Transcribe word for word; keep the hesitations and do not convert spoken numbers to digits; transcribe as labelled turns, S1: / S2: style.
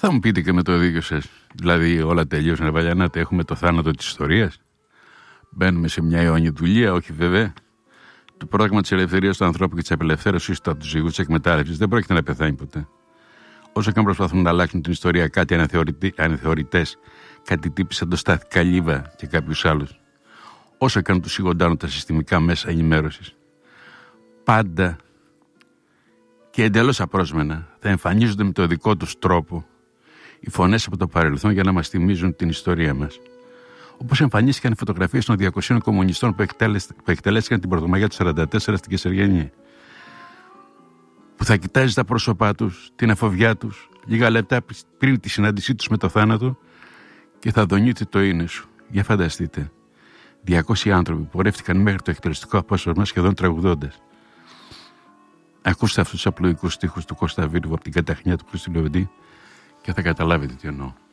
S1: Θα μου πείτε και με το δίκιο σας. Δηλαδή όλα τελείωσαν, Βαλιανάτε, έχουμε το θάνατο της ιστορίας. Μπαίνουμε σε μια αιώνια δουλεία, όχι βέβαια. Το πρόγραμμα της ελευθερίας του ανθρώπου και της απελευθέρωσης του από τους ζυγούς της εκμετάλλευσης δεν πρόκειται να πεθάνει ποτέ. Όσο και αν προσπαθούν να αλλάξουν την ιστορία κάτι αναθεωρητές, κάτι τύποι σαν το Στάθη Καλύβα και κάποιους άλλους, όσο και αν τους σιγοντάνουν τα συστημικά μέσα ενημέρωσης, πάντα και εντελώς απρόσμενα θα εμφανίζονται με το δικό τους τρόπο οι φωνές από το παρελθόν για να μας θυμίζουν την ιστορία μας. Όπως εμφανίστηκαν οι φωτογραφίες των διακοσίων κομμουνιστών που, που εκτελέστηκαν την Πρωτομαγιά του σαράντα τέσσερα στην Κεσαριανή, που θα κοιτάζει τα πρόσωπά τους, την αφοβιά τους, λίγα λεπτά πριν τη συνάντησή τους με το θάνατο και θα δονείται το είναι σου. Για φανταστείτε, διακόσιοι άνθρωποι που πορεύτηκαν μέχρι το εκτελεστικό απόσπασμα σχεδόν τραγουδώντας. Ακούστε αυτούς τους απλοϊκούς στίχους του Κώστα Βίρβου από την καταχνιά του Χρήστου Λεοντή και θα καταλάβετε τι εννοώ.